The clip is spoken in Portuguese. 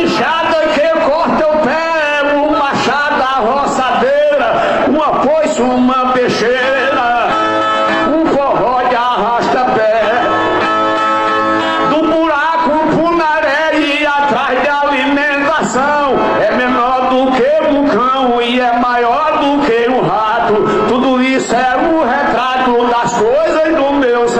enxada que corta o pé, um machado, a roçadeira, uma foice, uma peixeira, um forró de arrasta-pé. Do buraco pro naré e atrás de alimentação, é menor do que vulcão e é maior